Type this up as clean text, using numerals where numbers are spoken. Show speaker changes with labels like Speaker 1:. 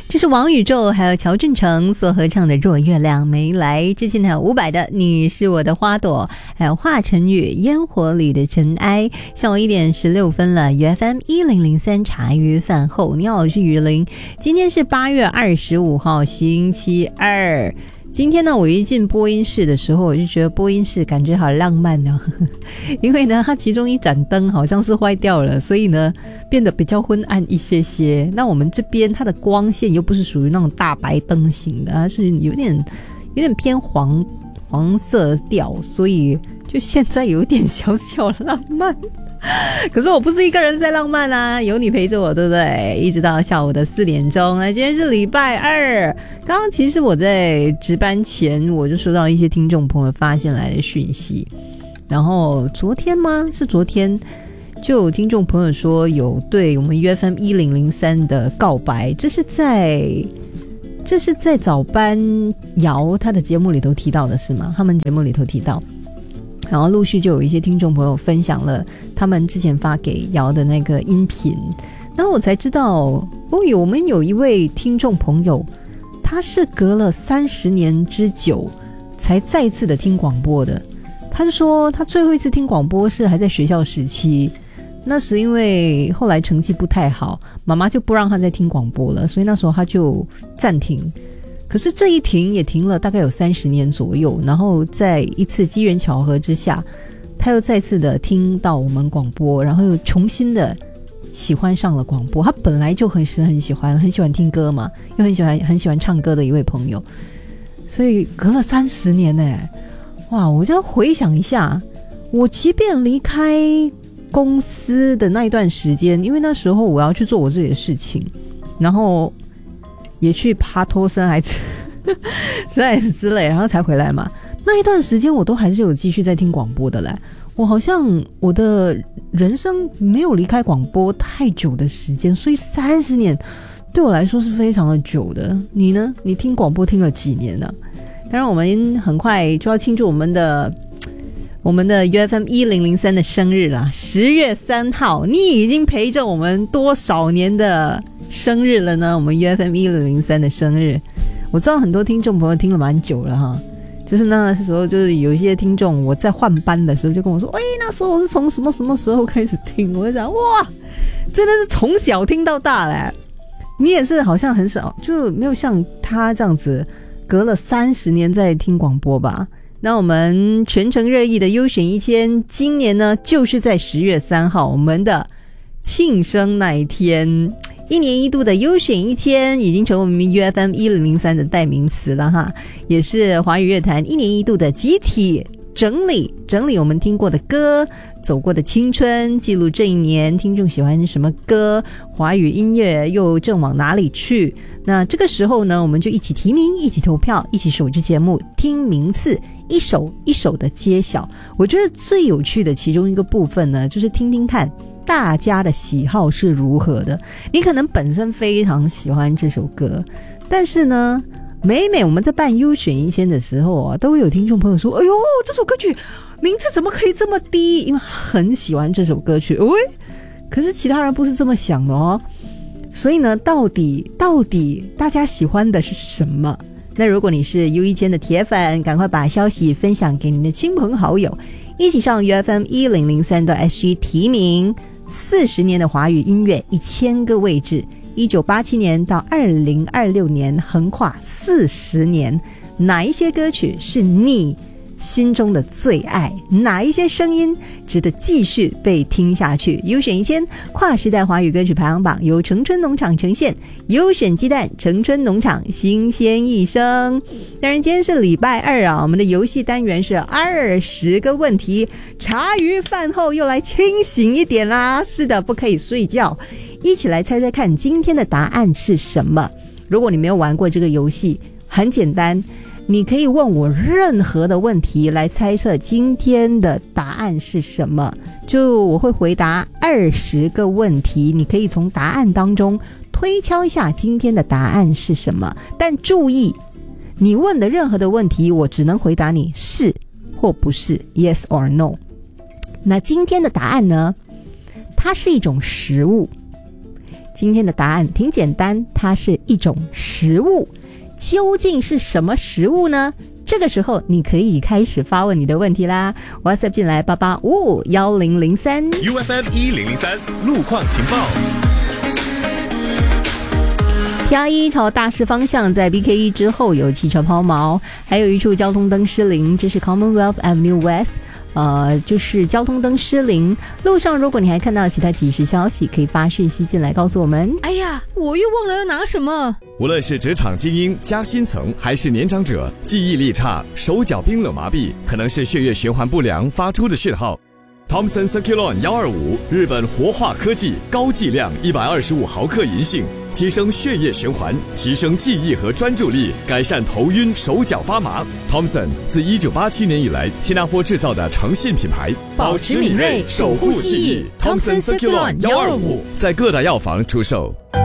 Speaker 1: 这是王宇宙还有乔振成所合唱的《若月亮没来》，之前还有伍佰的《你是我的花朵》，还有华晨宇《烟火里的尘埃》。下午1点16分了 ，UFM 1003茶余饭后，你好，我是雨林。今天是8月25号，星期二。今天呢，我一进播音室的时候，我就觉得播音室感觉好浪漫哦，因为呢，它其中一盏灯好像是坏掉了，所以呢，变得比较昏暗一些些。那我们这边它的光线又不是属于那种大白灯型的，它是有点偏黄色调，所以就现在有点小小浪漫。可是我不是一个人在浪漫啊，有你陪着我，对不对？一直到下午的4点钟。那今天是礼拜二，刚刚其实我在值班前我就收到一些听众朋友发进来的讯息，然后昨天就有听众朋友说有对我们 UFM 1003的告白，这是在早班瑶他的节目里头提到的是吗？他们节目里头提到，然后陆续就有一些听众朋友分享了他们之前发给瑶的那个音频，然后我才知道我们有一位听众朋友，他是隔了30年之久才再次的听广播的。他就说他最后一次听广播是还在学校时期，那时因为后来成绩不太好，妈妈就不让他再听广播了，所以那时候他就暂停。可是这一停也停了大概有30年左右，然后在一次机缘巧合之下，他又再次的听到我们广播，然后又重新的喜欢上了广播。他本来就很喜欢听歌嘛，又很喜欢唱歌的一位朋友，所以隔了30年耶，哇！我就回想一下，我即便离开公司的那一段时间，因为那时候我要去做我自己的事情，然后也去爬托生孩子之类，然后才回来嘛。那一段时间我都还是有继续在听广播的嘞。我好像我的人生没有离开广播太久的时间，所以30年对我来说是非常的久的。你呢？你听广播听了几年呢？当然我们很快就要庆祝我们的 UFM 1003的生日啦，10月3号，你已经陪着我们多少年的生日了呢？我们 UFM 1003的生日，我知道很多听众朋友听了蛮久了哈。就是那时候，就是有一些听众，我在换班的时候就跟我说：“哎，那时候我是从什么时候开始听？”我就想，哇，真的是从小听到大嘞。你也是好像很少，就没有像他这样子隔了30年在听广播吧。那我们全城热议的优选1000，今年呢就是在10月3号，我们的庆生那一天。1年1度的优选1000已经成为我们 UFM 1003的代名词了哈，也是华语乐坛1年1度的集体整理我们听过的歌，走过的青春，记录这一年听众喜欢什么歌，华语音乐又正往哪里去。那这个时候呢，我们就一起提名，一起投票，一起守着节目听名次，一首一首的揭晓。我觉得最有趣的其中一个部分呢，就是听听看大家的喜好是如何的。你可能本身非常喜欢这首歌，但是呢，每我们在办优选1000的时候啊，都会有听众朋友说：“哎呦，这首歌曲名字怎么可以这么低？”因为很喜欢这首歌曲，可是其他人不是这么想的哦。所以呢，到底大家喜欢的是什么？那如果你是U1000的铁粉，赶快把消息分享给你的亲朋好友，一起上 UFM 1003.SG 提名40年的华语音乐1000个位置，1987年到2026年横跨40年，哪一些歌曲是你心中的最爱？哪一些声音值得继续被听下去？优选1000跨时代华语歌曲排行榜由城春农场呈现，优选鸡蛋，城春农场新鲜一生。当然今天是礼拜二啊，我们的游戏单元是20个问题，茶余饭后又来清醒一点啦。是的，不可以睡觉，一起来猜猜看今天的答案是什么。如果你没有玩过这个游戏，很简单，你可以问我任何的问题来猜测今天的答案是什么，就我会回答20个问题，你可以从答案当中推敲一下今天的答案是什么。但注意，你问的任何的问题我只能回答你是或不是， yes or no。 那今天的答案呢，它是一种食物， 今天的答案挺简单，它是一种食物。究竟是什么食物呢？这个时候你可以开始发问你的问题啦。 WhatsApp 进来88551003
Speaker 2: UFM 1003路况情报。
Speaker 1: T21朝大势方向，在 BK1 之后有汽车抛锚，还有一处交通灯失灵，这是 Commonwealth Avenue West，就是交通灯失灵。路上如果你还看到其他即时消息，可以发讯息进来告诉我们。
Speaker 3: 哎呀，我又忘了要拿什么。
Speaker 2: 无论是职场精英、夹心层还是年长者，记忆力差、手脚冰冷麻痹，可能是血液循环不良发出的讯号。Thompson Circulon 125，日本活化科技，高剂量125毫克银杏，提升血液循环，提升记忆和专注力，改善头晕、手脚发麻。Thompson 自1987年以来，新加坡制造的诚信品牌，
Speaker 3: 保持敏锐，守护记忆。Thompson Circulon 125
Speaker 2: 在各大药房出售。